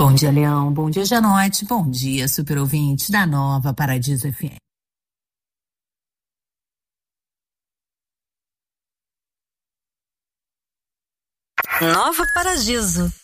Bom dia, Leão. Bom dia, Janote. Bom dia, super ouvinte da Nova Paradiso FM. Nova Paradiso.